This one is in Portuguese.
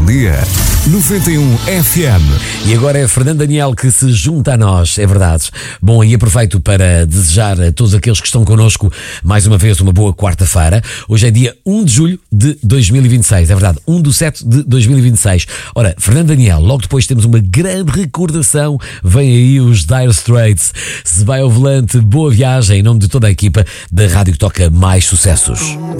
Bom dia, 91 FM. E agora é Fernando Daniel que se junta a nós, é verdade. Bom, e aproveito para desejar a todos aqueles que estão connosco mais uma vez uma boa quarta-feira. Hoje é dia 1 de julho de 2026, é verdade, 1/7 de 2026. Ora, Fernando Daniel, logo depois temos uma grande recordação. Vem aí os Dire Straits. Se vai ao volante, boa viagem em nome de toda a equipa da rádio que toca mais sucessos.